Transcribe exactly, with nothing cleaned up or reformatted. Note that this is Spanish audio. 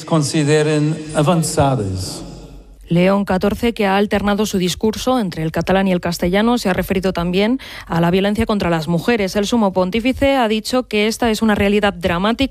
consideren avançadas. León catorce, que ha alternado su discurso entre el catalán y el castellano, se ha referido también a la violencia contra las mujeres. El sumo pontífice ha dicho que esta es una realidad dramática